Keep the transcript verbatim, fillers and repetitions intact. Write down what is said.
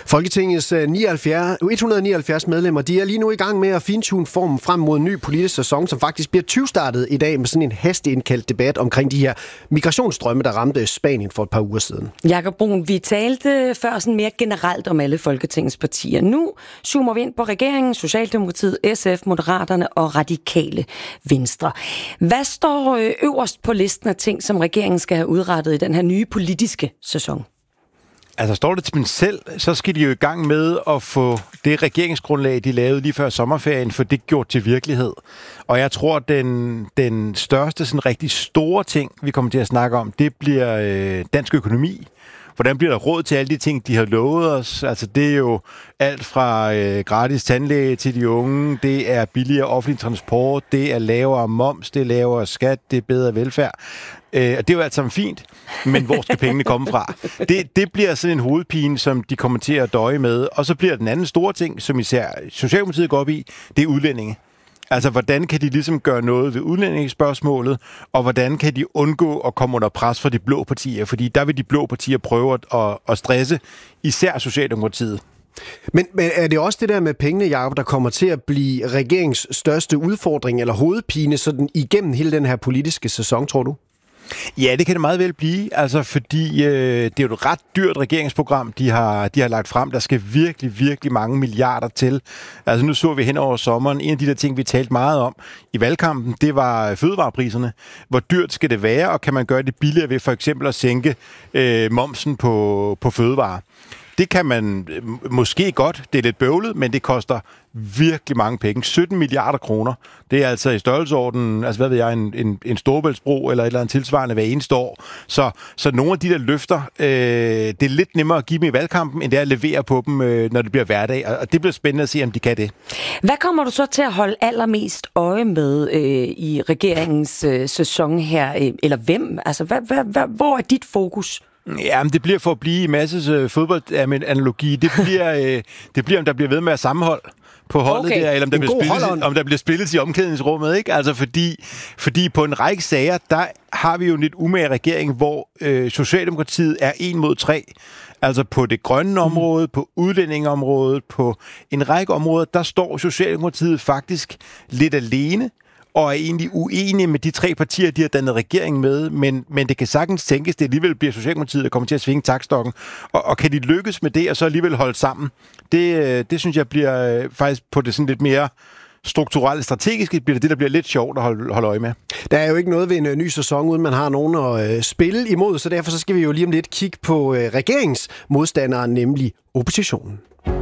Folketingets nioghalvfjerds, et hundrede og nioghalvfjerds medlemmer, de er lige nu i gang med at fintune formen frem mod en ny politisk sæson, som faktisk bliver tyve-startet i dag med sådan en hasteindkaldt debat omkring de her migrationsstrømme, der ramte Spanien for et par uger siden. Jakob Bruun, vi talte før sådan mere generelt om alle Folketingets partier. Nu zoomer vi ind på regeringen, Socialdemokratiet, S F, Moderaterne og Radikale Venstre. Hvad står øverst på listen af ting, som regeringen skal have udrettet i den her nye politiske sæson? Altså står det til dem selv, så skal de jo i gang med at få det regeringsgrundlag, de lavede lige før sommerferien, for det gjort til virkelighed. Og jeg tror, den, den største sådan rigtig store ting, vi kommer til at snakke om, det bliver øh, dansk økonomi. Hvordan bliver der råd til alle de ting, de har lovet os? Altså det er jo alt fra øh, gratis tandlæge til de unge, det er billigere offentlig transport, det er lavere moms, det er lavere skat, det er bedre velfærd. Øh, og det er jo alt sammen fint, men hvor skal pengene komme fra? Det, det bliver sådan en hovedpine, som de kommer til at døje med. Og så bliver den anden store ting, som især Socialdemokratiet går op i, det er udlændinge. Altså, hvordan kan de ligesom gøre noget ved udlændingsspørgsmålet, og hvordan kan de undgå at komme under pres fra de blå partier? Fordi der vil de blå partier prøve at, at stresse, især Socialdemokratiet. Men, men er det også det der med pengene, Jacob, der kommer til at blive regeringens største udfordring eller hovedpine sådan igennem hele den her politiske sæson, tror du? Ja, det kan det meget vel blive, altså fordi øh, det er jo et ret dyrt regeringsprogram, de har, de har lagt frem. Der skal virkelig, virkelig mange milliarder til. Altså nu så vi hen over sommeren, en af de der ting, vi talte meget om i valgkampen, det var fødevarepriserne. Hvor dyrt skal det være, og kan man gøre det billigere ved for eksempel at sænke øh, momsen på, på fødevarer? Det kan man måske godt, det er lidt bøvlet, men det koster virkelig mange penge. sytten milliarder kroner. Det er altså i størrelsesorden, altså hvad ved jeg, en, en, en storebæltsbro eller et eller andet tilsvarende hver eneste år. Så, så nogle af de der løfter, øh, det er lidt nemmere at give dem i valgkampen, end det er at levere på dem, øh, når det bliver hverdag. Og det bliver spændende at se, om de kan det. Hvad kommer du så til at holde allermest øje med øh, i regeringens øh, sæson her? Øh, eller hvem? Altså, hvad, hvad, hvad, hvor er dit fokus? Ja, men det bliver for at blive i masses øh, fodboldanalogi. Det bliver, øh, det bliver, om der bliver ved med at sammenhold på holdet okay. der, eller om der, bliver spillet, om der bliver spillet i omklædningsrummet, ikke? Altså fordi, fordi på en række sager, der har vi jo en lidt umage regering, hvor øh, Socialdemokratiet er en mod tre. Altså på det grønne område, mm. på udlændingeområdet, på en række områder, der står Socialdemokratiet faktisk lidt alene, og er egentlig uenige med de tre partier, de har dannet regering med, men, men det kan sagtens tænkes, det alligevel bliver Socialdemokratiet, der kommer til at svinge taktstokken. Og, og kan de lykkes med det, og så alligevel holde sammen? Det, det synes jeg bliver faktisk på det sådan lidt mere strukturelle, strategiske, bliver det det, der bliver lidt sjovt at holde, holde øje med. Der er jo ikke noget ved en ny sæson, uden man har nogen at øh, spille imod, så derfor så skal vi jo lige om lidt kigge på øh, regeringsmodstanderen, nemlig oppositionen.